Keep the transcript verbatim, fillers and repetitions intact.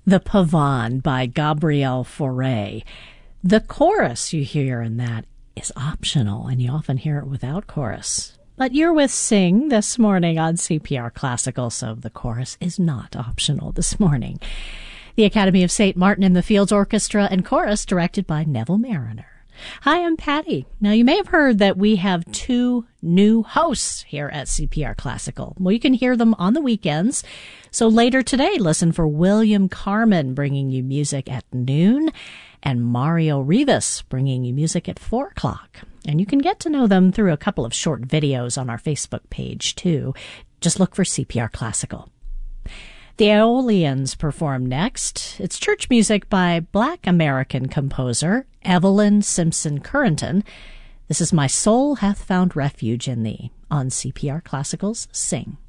The Pavane by Gabrielle Fauré. The chorus you hear in that is optional, and you often hear it without chorus. But you're with Sing this morning on C P R Classical, so the chorus is not optional this morning. The Academy of Saint Martin in the Fields Orchestra and Chorus, directed by Neville Mariner. Hi, I'm Patty. Now, you may have heard that we have two new hosts here at C P R Classical. Well, you can hear them on the weekends. So later today, listen for William Carmen bringing you music at noon and Mario Rivas bringing you music at four o'clock. And you can get to know them through a couple of short videos on our Facebook page, too. Just look for C P R Classical. The Aeolians perform next. It's church music by Black American composer Evelyn Simpson Currington. This is My Soul Hath Found Refuge in Thee on C P R Classical's Sing.